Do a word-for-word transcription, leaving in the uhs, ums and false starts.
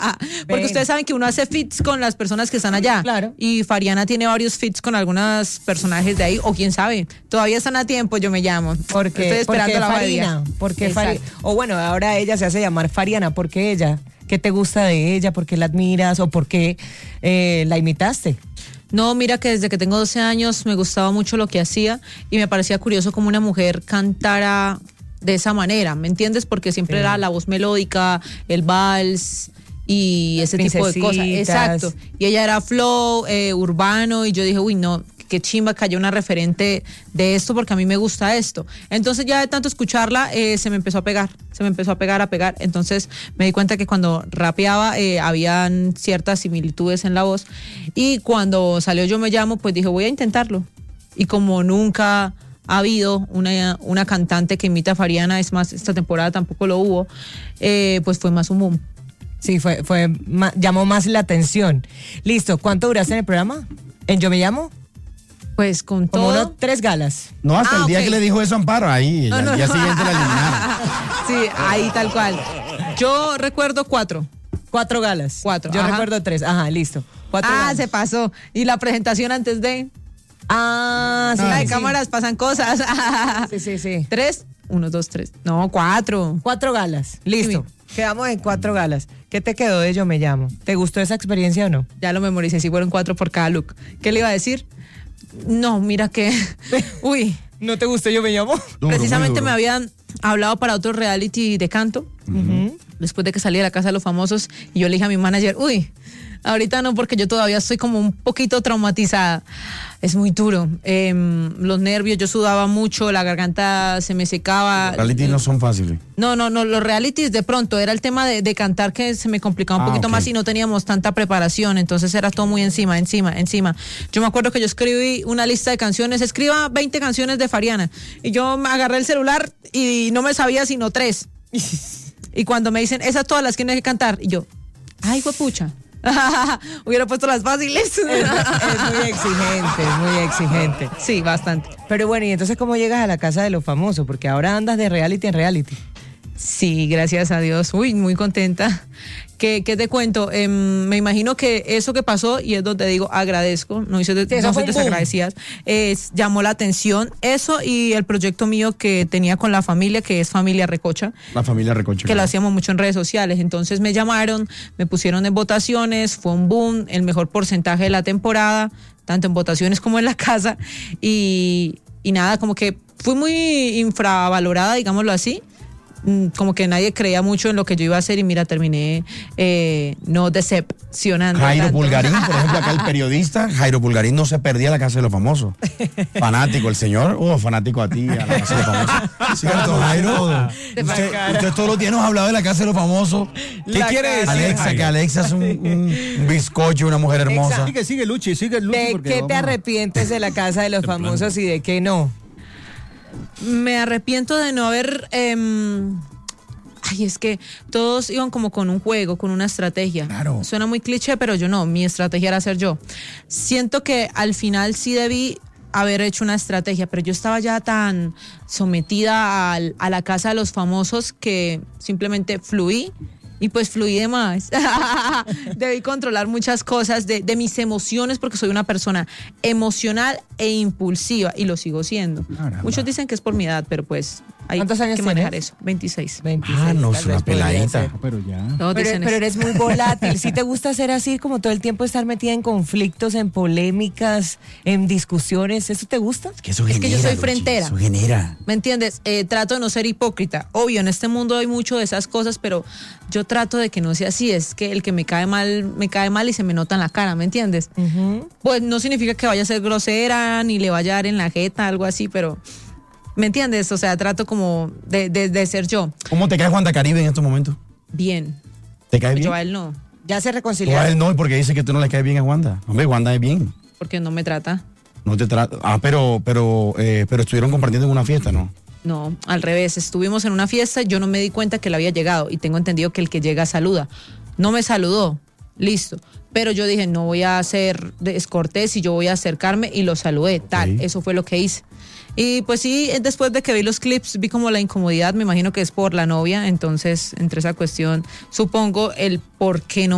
Porque ustedes saben que uno hace fits con las personas que están allá. Claro. Y Fariana tiene varios fits con algunos personajes de ahí, o quién sabe. Todavía están a tiempo, yo me llamo. Porque, Estoy esperando porque la Farina, porque Fari- o bueno, ahora ella se hace llamar Fariana, porque ella, ¿qué te gusta de ella? ¿Por qué la admiras o por qué eh, la imitaste? No, mira que desde que tengo doce años me gustaba mucho lo que hacía y me parecía curioso como una mujer cantara de esa manera, ¿me entiendes? Porque siempre Sí. era la voz melódica, el vals y ese tipo de cosas. Exacto. Y ella era flow, eh, urbano, y yo dije, uy, no, qué chimba que haya una referente de esto porque a mí me gusta esto. Entonces ya de tanto escucharla eh, se me empezó a pegar, se me empezó a pegar, a pegar. Entonces me di cuenta que cuando rapeaba eh, habían ciertas similitudes en la voz, y cuando salió Yo Me Llamo, pues dije, voy a intentarlo. Y como nunca ha habido una, una cantante que imita a Fariana, es más, esta temporada tampoco lo hubo, eh, pues fue más un boom. Sí, fue, fue ma- llamó más la atención. Listo, ¿cuánto duraste en el programa? ¿En Yo Me Llamo? Pues con Como todo. unos tres galas. No, hasta Ah, el día ok. que le dijo eso a Amparo, ahí, No, al no, día no. siguiente la eliminaron. Sí, ahí tal cual. Yo recuerdo cuatro. Cuatro galas. Cuatro, Yo ajá. recuerdo tres. Ajá, listo. Cuatro Ah, galas. se pasó. Y la presentación antes de. Ah, sí. la de sí. cámaras pasan cosas. Sí, sí, sí. ¿Tres? Uno, dos, tres. No, cuatro. Cuatro galas. Listo. Sí. Quedamos en cuatro galas. ¿Qué te quedó de Yo Me Llamo? ¿Te gustó esa experiencia o no? Ya lo memoricé, sí fueron cuatro por cada look. ¿Qué le iba a decir? No, mira que. Uy. ¿No te gustó Yo Me Llamo? Duro, Precisamente muy me duro. habían hablado para otro reality de canto. Después de que salí de la casa de los famosos, y yo le dije a mi manager, uy, ahorita no, porque yo todavía estoy como un poquito traumatizada. Es muy duro. Eh, los nervios, yo sudaba mucho, la garganta se me secaba. Los reality no son fáciles. No, no, no, los realities de pronto, era el tema de, de cantar que se me complicaba un Ah, poquito ok. más y no teníamos tanta preparación, entonces era todo muy encima, encima, encima. Yo me acuerdo que yo escribí una lista de canciones, escriba veinte canciones de Fariana, y yo me agarré el celular y no me sabía sino tres. Y cuando me dicen, esas todas las tienes que cantar, y yo, ay, huepucha. Hubiera puesto las fáciles. Es muy exigente, es muy exigente. Sí, bastante. Pero bueno, ¿y entonces cómo llegas a la casa de los famosos? Porque ahora andas de reality en reality. Sí, gracias a Dios. Uy, muy contenta. ¿Qué, qué te cuento? Eh, me imagino que eso que pasó, y es donde digo agradezco, no hice Sí, eso no fue soy un boom. desagradecidas, es, llamó la atención eso y el proyecto mío que tenía con la familia, que es Familia Recocha, La familia Recocha. que lo hacíamos mucho en redes sociales. Entonces me llamaron, me pusieron en votaciones, fue un boom, el mejor porcentaje de la temporada, tanto en votaciones como en la casa, y, y nada, como que fui muy infravalorada, digámoslo así. Mm, como que nadie creía mucho en lo que yo iba a hacer, y mira, terminé eh, no decepcionando Jairo tanto. Pulgarín, por ejemplo, acá el periodista, Jairo Pulgarín no se perdía la casa de los famosos. Fanático, el señor, oh, fanático a ti, a la casa de los famosos. ¿Cierto, Jairo? Usted, usted todos los días nos ha hablado de la casa de los famosos. ¿Qué La quiere decir, casa. Alexa? Que Alexa es un, un- un bizcocho, una mujer hermosa. Sigue, sigue, Luchi, sigue, Luchi. ¿De porque qué te vamos a- arrepientes de la casa de los famosos y de qué no? Me arrepiento de no haber... em, ay, es que todos iban como con un juego, con una estrategia. Claro. Suena muy cliché, pero yo no. Mi estrategia era ser yo. Siento que al final sí debí haber hecho una estrategia, pero yo estaba ya tan sometida al- a la casa de los famosos que simplemente fluí. Y pues fluí de más. Debí controlar muchas cosas de, de mis emociones, porque soy una persona emocional e impulsiva, y lo sigo siendo. Caramba. Muchos dicen que es por mi edad, pero pues hay ¿Cuántos años que manejar tienes? eso. veintiséis. veintiséis, Ah, no, tal es una vez podría peladita. ser. No, pero ya. Todos Pero, dicen pero eso. eres muy volátil. ¿Sí te gusta ser así, como todo el tiempo estar metida en conflictos, en polémicas, en discusiones? ¿Eso te gusta? Que eso Es que yo genera, soy Luchi, frentera. Eso genera. ¿Me entiendes? Eh, trato de no ser hipócrita. Obvio, en este mundo hay mucho de esas cosas, pero yo trato de que no sea así. Es que el que me cae mal, me cae mal y se me nota en la cara, ¿me entiendes? Pues no significa que vaya a ser grosera, ni le vaya a dar en la jeta, algo así, pero... ¿Me entiendes? O sea, trato como de, de, de ser yo. ¿Cómo te cae Juan de Caribe en estos momentos? Bien. ¿Te cae bien? Yo a él no, Ya se Tú a reconciliaron. él no, porque dice que tú no le caes bien a Wanda. Hombre, Wanda es bien. porque no me trata. No te trata. Ah, pero, pero, eh, pero estuvieron compartiendo en una fiesta, ¿no? No, al revés. Estuvimos en una fiesta, yo no me di cuenta que él había llegado, y tengo entendido que el que llega saluda. No me saludó, listo. Pero yo dije, no voy a ser descortés y yo voy a acercarme, y lo saludé, tal. Ok. Eso fue lo que hice. Y pues sí, después de que vi los clips, vi como la incomodidad, me imagino que es por la novia, entonces entre esa cuestión, supongo el por qué no